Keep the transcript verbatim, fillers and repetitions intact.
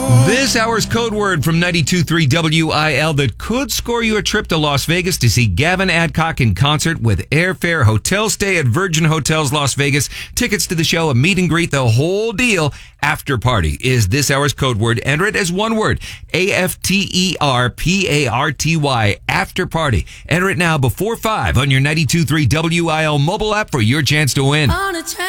This hour's code word from ninety-two point three W I L that could score you a trip to Las Vegas to see Gavin Adcock in concert with airfare, hotel stay at Virgin Hotels Las Vegas, tickets to the show, a meet and greet, the whole deal. After party is this hour's code word. Enter it as one word. A F T E R P A R T Y. After party. Enter it now before five on your ninety-two point three W I L mobile app for your chance to win.